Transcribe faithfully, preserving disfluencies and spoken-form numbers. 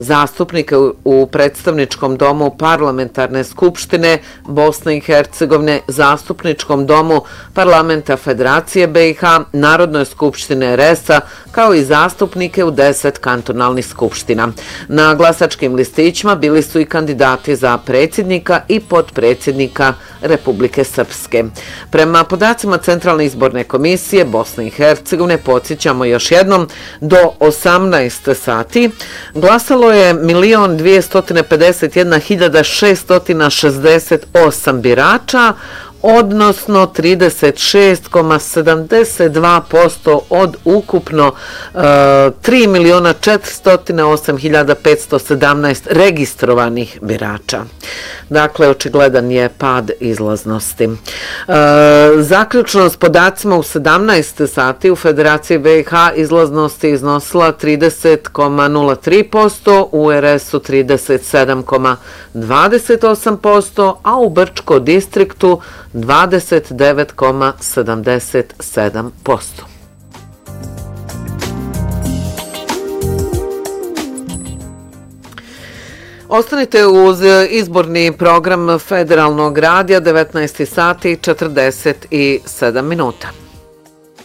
zastupnike u predstavničkom domu Parlamentarne skupštine Bosne i Hercegovine, Zastupničkom domu Parlamenta Federacije B i H, Narodnoj skupštine R S A, kao i zastupnike u deset kantonalnih skupština. Na glasačkim listićima bili su i kandidati za predsjednika i potpredsjednika Republike Srpske. Prema podacima Centralne izborne komisije Bosne i Hercegovine, podsjećamo još jednom, do osamnaest sati glasalo je milion dvjesto pedeset jedna hiljada šesto šezdeset osam birača, odnosno trideset šest zarez sedamdeset dva posto od ukupno e, tri miliona četiristo osam hiljada petsto sedamnaest registrovanih birača. Dakle, očigledan je pad izlaznosti. E, zaključno s podacima u sedamnaest sati u Federaciji B i H izlaznost je iznosila trideset zarez nula tri posto, u R S U trideset sedam zarez dvadeset osam posto, a u Brčko distriktu dvadeset devet zarez sedamdeset sedam posto. Ostanite uz izborni program Federalnog radija, devetnaest sati četrdeset sedam minuta.